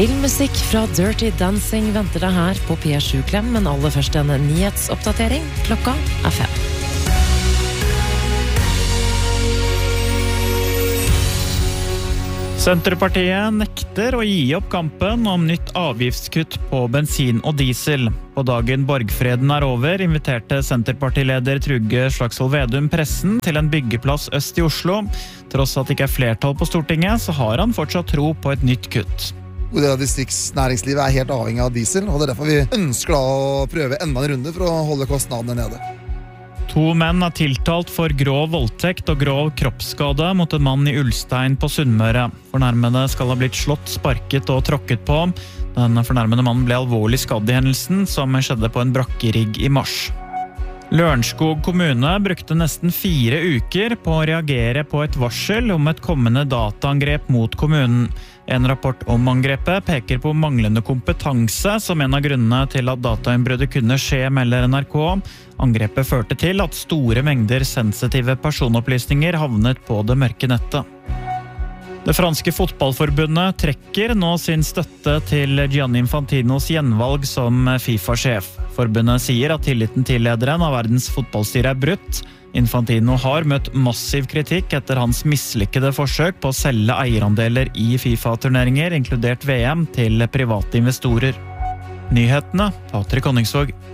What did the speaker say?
Filmmusikk fra Dirty Dancing venter deg her på P7 Klem, men aller først en nyhetsoppdatering. Klokka 5. Senterpartiet nekter å gi opp kampen om nytt avgiftskutt på bensin og diesel. På dagen borgfreden over, inviterte Senterpartileder Trygve Slagsvold Vedum pressen til en byggeplass øst i Oslo. Tross at det ikke er flertall på Stortinget, så har han fortsatt tro på et nytt kutt. Distriktsnæringslivet er helt avhengig av diesel, og det er derfor vi ønsker å prøve enda en runde for å holde kostnadene nede. 2 menn er tiltalt for grov voldtekt og grov kroppsskade mot en mann i Ulstein på Sunnmøre. Fornærmede skal ha blitt slått, sparket og tråkket på. Den fornærmede mannen ble alvorlig skadd i hendelsen, som skjedde på en brakkerigg i mars. Lørenskog kommune brukte nesten 4 uker på å reagere på et varsel om et kommende dataangrep mot kommunen. En rapport om angrepet peker på manglende kompetanse som en av grunnene til at datainnbruddet kunne skje, melder NRK. Angrepet førte til at store mengder sensitive personopplysninger havnet på det mørke nettet. Det franske fotballforbundet trekker nå sin støtte til Gianni Infantinos gjenvalg som FIFA-sjef. Forbundet sier at tilliten til lederen av verdens fotballstyre er brutt. Infantino har møtt massiv kritikk etter hans mislykkede forsøk på å selge eierandeler i FIFA-turneringer, inkludert VM, til private investorer. Nyhetene, Patrik Honningsvåg.